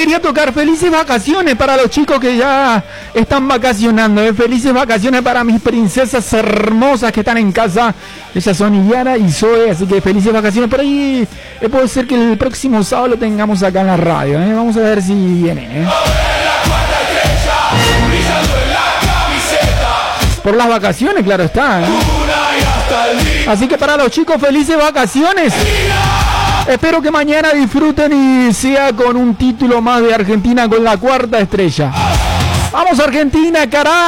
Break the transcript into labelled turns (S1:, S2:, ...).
S1: quería tocar felices vacaciones para los chicos que ya están vacacionando. Felices vacaciones para mis princesas hermosas que están en casa. Ellas son Iliana y Zoe, así que felices vacaciones. Por ahí puede ser que el próximo sábado lo tengamos acá en la radio. Vamos a ver si viene. Por las vacaciones, claro está. Así que para los chicos, felices vacaciones. Espero que mañana disfruten y sea con un título más de Argentina con la 4ª estrella. ¡Vamos Argentina, carajo!